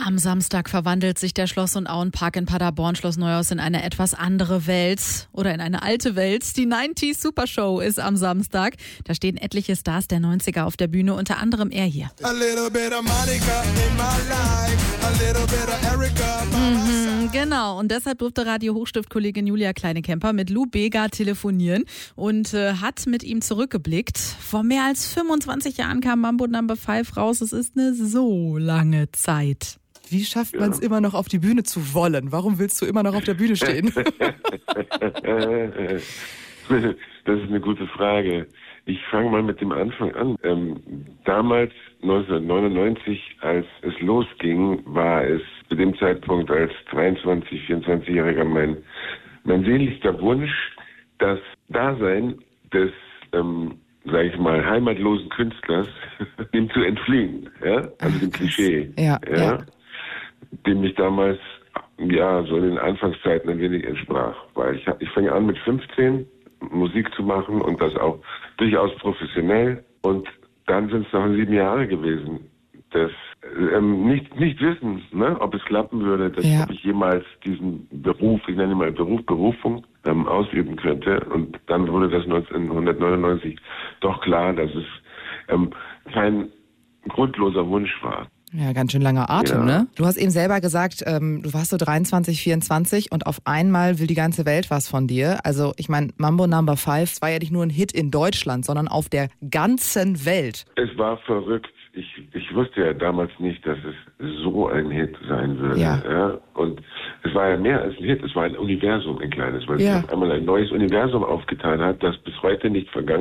Am Samstag verwandelt sich der Schloss- und Auenpark in Paderborn, Schloss Neuhaus, in eine etwas andere Welt oder in eine alte Welt. Die 90s Super Show ist am Samstag. Da stehen etliche Stars der 90er auf der Bühne, unter anderem er hier. Genau, und deshalb durfte Radio Hochstift-Kollegin Julia Kleine-Kemper mit Lou Bega telefonieren und hat mit ihm zurückgeblickt. Vor mehr als 25 Jahren kam Mambo No. 5 raus. Es ist eine so lange Zeit. Wie schafft man es immer noch auf die Bühne zu wollen? Warum willst du immer noch auf der Bühne stehen? Das ist eine gute Frage. Ich fange mal mit dem Anfang an. Damals, 1999, als es losging, war es zu dem Zeitpunkt als 23-, 24-Jähriger mein sehnlichster Wunsch, das Dasein des, sage ich mal, heimatlosen Künstlers, dem zu entfliehen, ja, also dem Klischee, ja. Dem ich damals, so in den Anfangszeiten ein wenig entsprach, weil ich fange an mit 15 Musik zu machen und das auch durchaus professionell, und dann sind es noch 7 Jahre gewesen, das nicht wissen, ne, ob es klappen würde, ob ich jemals diesen Beruf, ich nenne ihn mal Berufung, ausüben könnte, und dann wurde das 1999 doch klar, dass es kein grundloser Wunsch war. Ja, ganz schön langer Atem, ne? Du hast eben selber gesagt, du warst so 23, 24 und auf einmal will die ganze Welt was von dir. Also ich meine, Mambo No. 5 war ja nicht nur ein Hit in Deutschland, sondern auf der ganzen Welt. Es war verrückt. Ich wusste ja damals nicht, dass es so ein Hit sein würde. Ja. Und es war ja mehr als ein Hit, es war ein Universum, ein kleines, weil sich auf einmal ein neues Universum aufgetan hat, das bis heute nicht vergangen